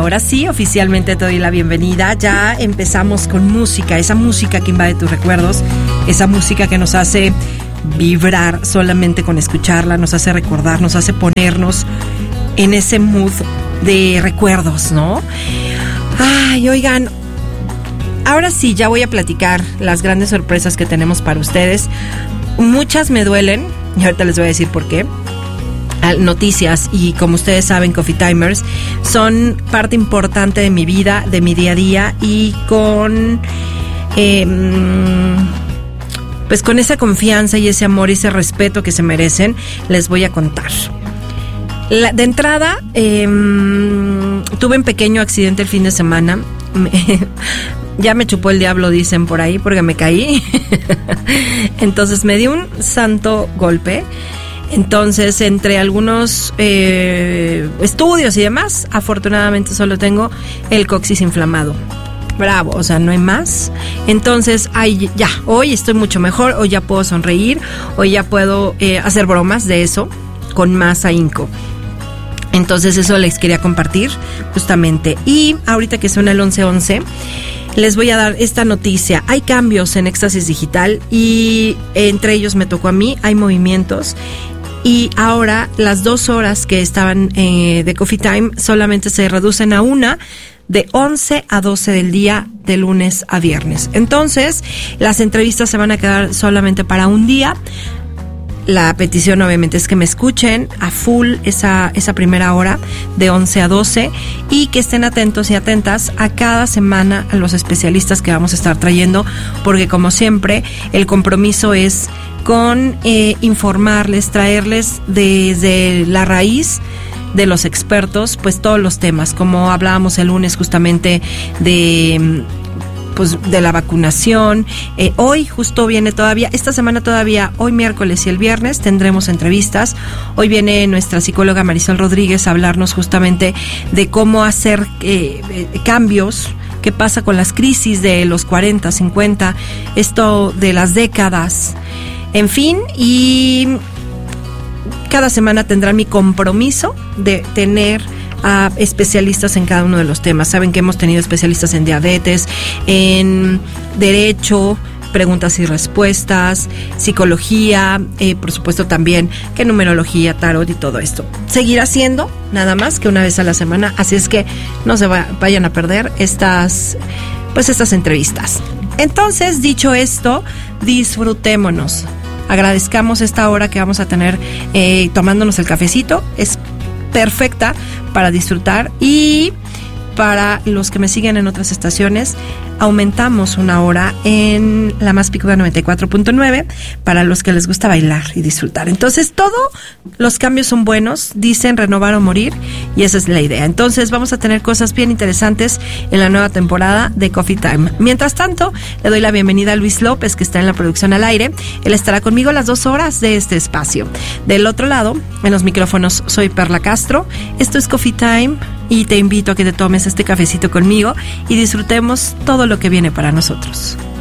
ahora sí, oficialmente te doy la bienvenida. Ya empezamos con música, esa música que invade tus recuerdos, esa música que nos hace vibrar solamente con escucharla, nos hace recordar, nos hace ponernos en ese mood de recuerdos, ¿no? Ay, oigan, ahora sí, ya voy a platicar las grandes sorpresas que tenemos para ustedes. Muchas me duelen, y ahorita les voy a decir por qué. Noticias, y como ustedes saben, Coffee Timers son parte importante de mi vida, de mi día a día, y con pues con esa confianza y ese amor y ese respeto que se merecen, les voy a contar. De entrada, tuve un pequeño accidente el fin de semana. Ya me chupó el diablo, dicen por ahí, porque me caí. Entonces me di un santo golpe. Entonces, entre algunos estudios y demás, afortunadamente solo tengo el coxis inflamado. Bravo, o sea, no hay más. Entonces, ya, hoy estoy mucho mejor, hoy ya puedo sonreír, hoy ya puedo hacer bromas de eso con más ahínco. Entonces, eso les quería compartir justamente. Y ahorita que suena el 11:11, les voy a dar esta noticia. Hay cambios en Éxtasis Digital y entre ellos me tocó a mí, hay movimientos. Y ahora las 2 horas que estaban de Coffee Time solamente se reducen a una, de 11 a 12 del día, de lunes a viernes. Entonces, las entrevistas se van a quedar solamente para un día. La petición obviamente es que me escuchen a full esa primera hora de 11 a 12 y que estén atentos y atentas a cada semana a los especialistas que vamos a estar trayendo, porque como siempre el compromiso es con informarles, traerles desde la raíz de los expertos, pues todos los temas, como hablábamos el lunes justamente de la vacunación. Hoy justo viene todavía, esta semana todavía, hoy miércoles y el viernes tendremos entrevistas. Hoy viene nuestra psicóloga Marisol Rodríguez a hablarnos justamente de cómo hacer cambios, qué pasa con las crisis de los 40, 50, esto de las décadas, en fin, y cada semana tendrán mi compromiso de tener a especialistas en cada uno de los temas. Saben que hemos tenido especialistas en diabetes, en derecho, preguntas y respuestas, psicología, por supuesto también que numerología, tarot y todo esto. Seguirá siendo nada más que una vez a la semana, así es que no se vayan a perder estas entrevistas. Entonces, dicho esto, disfrutémonos. Agradezcamos esta hora que vamos a tener tomándonos el cafecito. Es perfecta para disfrutar, y para los que me siguen en otras estaciones, aumentamos una hora en la más picuda 94.9 para los que les gusta bailar y disfrutar. Entonces, todos los cambios son buenos, dicen renovar o morir, y esa es la idea. Entonces, vamos a tener cosas bien interesantes en la nueva temporada de Coffee Time. Mientras tanto, le doy la bienvenida a Luis López, que está en la producción al aire. Él estará conmigo las 2 horas de este espacio. Del otro lado, en los micrófonos, soy Perla Castro. Esto es Coffee Time, y te invito a que te tomes este cafecito conmigo y disfrutemos todo lo que viene para nosotros.